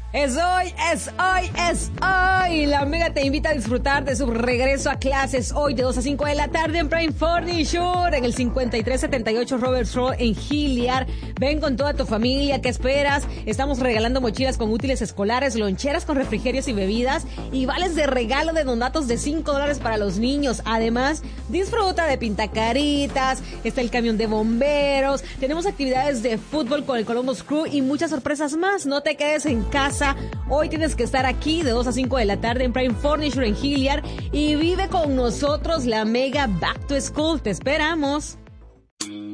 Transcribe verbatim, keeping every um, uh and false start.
Es hoy, es hoy, es hoy. La Mega te invita a disfrutar de su regreso a clases hoy de dos a cinco de la tarde en Prime Furniture, en el cincuenta y tres setenta y ocho Roberts Road en Hilliard. Ven con toda tu familia, ¿qué esperas? Estamos regalando mochilas con útiles escolares, loncheras con refrigerios y bebidas y vales de regalo de donatos de cinco dólares para los niños. Además, disfruta de pintacaritas, está el camión de bomberos, tenemos actividades de fútbol con el Columbus Crew y muchas sorpresas más. No te quedes en casa. Hoy tienes que estar aquí de dos a cinco de la tarde en Prime Furniture en Hilliard y vive con nosotros la Mega Back to School. Te esperamos.